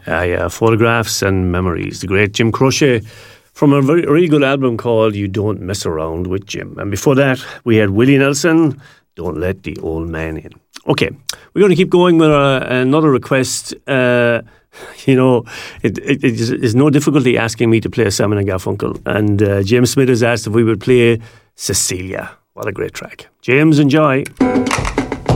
Yeah, Photographs and Memories. The great Jim Croce from a really good album called You Don't Mess Around with Jim. And before that, we had Willie Nelson, Don't Let the Old Man In. Okay, we're going to keep going with another request. It is no difficulty asking me to play Simon and Garfunkel. And James Smith has asked if we would play Cecilia. What a great track. James, enjoy.